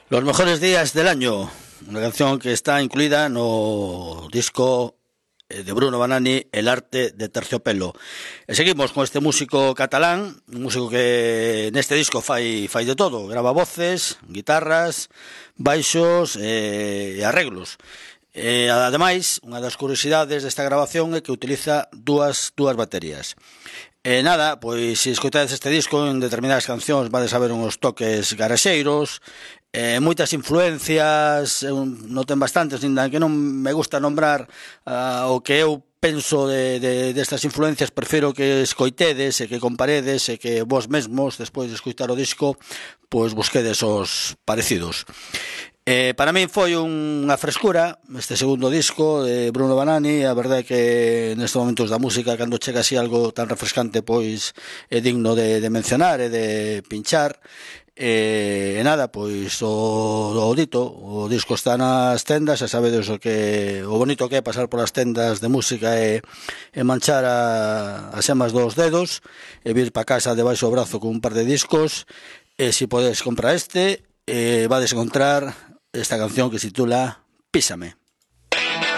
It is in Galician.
Los mejores días del año, una canción que está incluída no disco de Bruno Banani, El arte de terciopelo. E seguimos con este músico catalán, un músico que neste disco fai de todo, grava voces, guitarras, baixos e arreglos. Ademais, unha das curiosidades desta grabación é que utiliza dúas baterías. E nada, pois se escoitades este disco en determinadas cancións vades a ver uns toques garaxeiros, moitas influencias, noten bastantes, ainda que non me gusta nombrar o que eu penso destas influencias, prefiro que escoitedes e que comparedes e que vos mesmos, despois de escoitar o disco, pois busquedes os parecidos. Para min foi unha frescura este segundo disco de Bruno Banani. A verdade é que nestes momentos da música, cando chega así algo tan refrescante, pois é digno de mencionar e de pinchar. E nada, pois o dito, o disco está nas tendas, e sabedes o bonito que é pasar polas tendas de música e manchar as semas dos dedos e vir pa casa debaixo do brazo con un par de discos. E se podes comprar vades encontrar esta canción que se titula Písame.